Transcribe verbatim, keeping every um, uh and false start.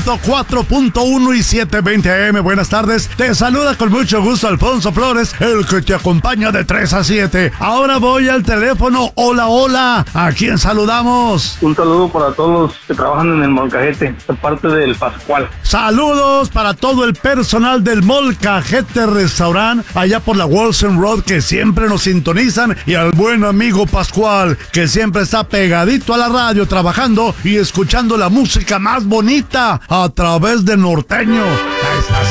ciento cuatro punto uno y setecientos veinte A M. Buenas tardes. Te saluda con mucho gusto Alfonso Flores, el que te acompaña de tres a siete. Ahora voy al teléfono. Hola, hola. ¿A quién saludamos? Un saludo para todos los que trabajan en el Molcajete, de parte del Pascual. Saludos para todo el personal del Molcajete Restaurant, allá por la Wilson Road, que siempre nos sintonizan, y al buen amigo Pascual, que siempre está pegadito a la radio trabajando y escuchando la música más bonita a través de Norteño, la estación